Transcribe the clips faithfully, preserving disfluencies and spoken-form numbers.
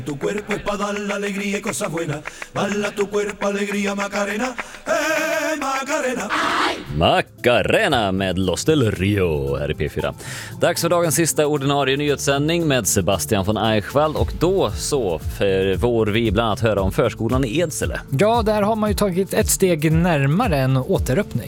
Tu cuerpo es para dar la alegría y cosas buenas. Bala tu cuerpo, alegría, Macarena. Eh, Macarena. Macarena med Los del Rio här i P fyra. Dags för dagens sista ordinarie nyhetssändning med Sebastian von Eichwald. Och då så får vi bland annat höra om förskolan i Edsele. Ja, där har man ju tagit ett steg närmare en återöppning.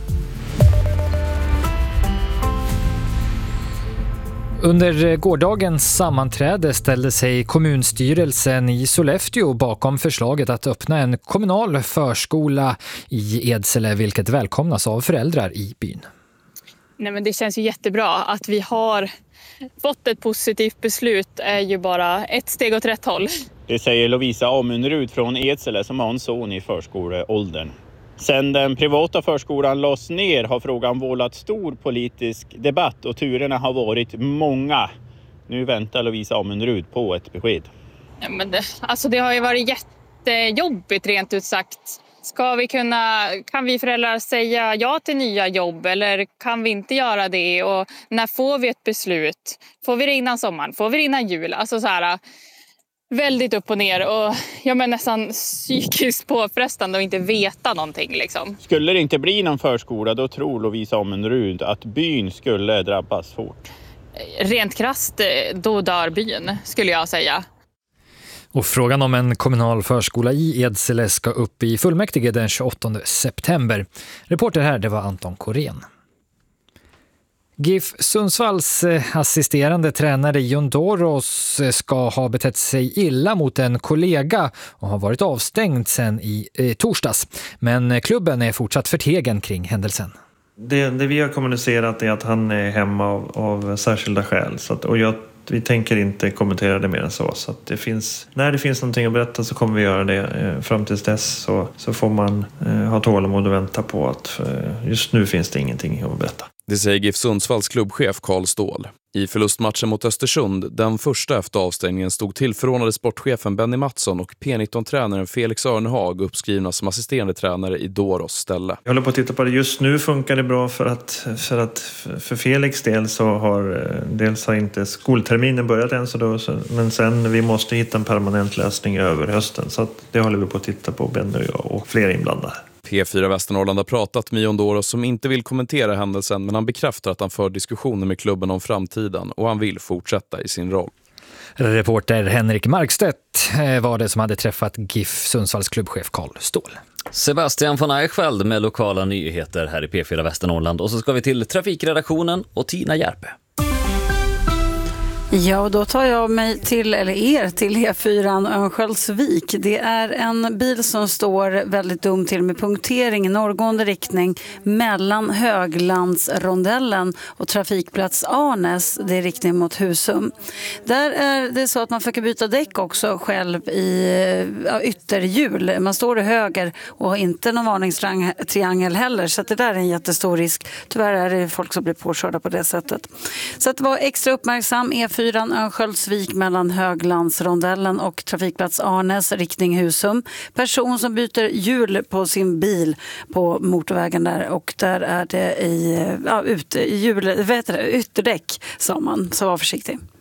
Under gårdagens sammanträde ställde sig kommunstyrelsen i Sollefteå bakom förslaget att öppna en kommunal förskola i Edsele, vilket välkomnas av föräldrar i byn. Nej, men det känns ju jättebra att vi har fått ett positivt beslut, är ju bara ett steg åt rätt håll. Det säger Lovisa Amundrud från Edsele som har en son i förskoleåldern. Sen den privata förskolan lades ner har frågan vållat stor politisk debatt och turerna har varit många. Nu väntar Lovisa Amundrud på ett besked. Ja, men det, alltså det har ju varit jättejobbigt rent ut sagt. Ska vi kunna, kan vi föräldrar säga ja till nya jobb eller kan vi inte göra det? Och när får vi ett beslut? Får vi det innan sommaren? Får vi det innan jul? Alltså så här... Väldigt upp och ner och ja, men nästan psykiskt påfrestande att inte veta någonting. Liksom. Skulle det inte bli någon förskola då tror Lovisa Amundrud att byn skulle drabbas hårt. Rent krasst, då dör byn skulle jag säga. Och frågan om en kommunal förskola i Edsele ska upp i fullmäktige den tjugoåttonde september. Reporter här, det var Anton Korén. GIF Sundsvalls assisterande tränare Jon Doros ska ha betett sig illa mot en kollega och har varit avstängd sedan i eh, torsdags. Men klubben är fortsatt förtegen kring händelsen. Det, det vi har kommunicerat är att han är hemma av, av särskilda skäl. Så att, och jag, vi tänker inte kommentera det mer än så. Så att det finns, när det finns någonting att berätta så kommer vi göra det. Eh, fram tills dess så, så får man eh, ha tålamod och vänta på att eh, just nu finns det ingenting att berätta. Det säger GIF Sundsvalls klubbchef Karl Ståhl. I förlustmatchen mot Östersund, den första efter avstängningen, stod tillförordnade sportchefen Benny Mattsson och P nitton-tränaren Felix Örnehag uppskrivna som assisterande tränare i Doros ställe. Jag håller på att titta på det. Just nu funkar det bra för att för, att, för Felix del så har dels har inte skolterminen börjat än så då, så, men sen vi måste hitta en permanent lösning över hösten. Så att det håller vi på att titta på, Benny och jag och fler inblandade. P fyra Västernorrland har pratat med Jon Doros som inte vill kommentera händelsen, men han bekräftar att han för diskussioner med klubben om framtiden och han vill fortsätta i sin roll. Reporter Henrik Markstedt var det som hade träffat GIF Sundsvalls klubbchef Karl Ståhl. Sebastian von Eichwald med lokala nyheter här i P fyra Västernorrland. Och så ska vi till trafikredaktionen och Tina Järpe. Ja, då tar jag mig till, eller er, till E fyra Örnsköldsvik. Det är en bil som står väldigt dumt till med punktering i norrgående riktning mellan Höglandsrondellen och trafikplats Arnes, det är riktning mot Husum. Där är det så att man försöker byta däck också själv i ja, ytterhjul. Man står i höger och inte någon varningstriangel heller, så att det där är en jättestor risk. Tyvärr är det folk som blir påkörda på det sättet. Så att vara extra uppmärksam. E fyra Örnsköldsvik mellan Höglandsrondellen och trafikplats Arnes, riktning Husum. Person som byter hjul på sin bil på motorvägen där, och där är det i, ja, ute, hjul, vet du, ytterdäck, sa man, så var försiktig.